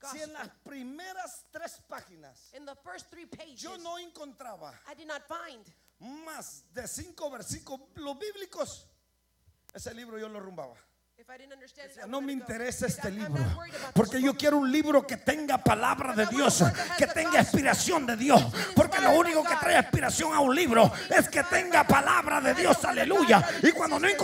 Si en las primeras 3 páginas in the first 3 pages, yo no encontraba I did not find más de 5 versículos bíblicos, ese libro yo lo rumbaba. if I didn't understand it, I No would me let it go. interesa este I'm libro, not worried about porque this yo book. quiero un libro que tenga palabra de Dios, que tenga inspiración de Dios, porque lo único que trae inspiración a un libro es que tenga palabra de Dios, aleluya. Y cuando no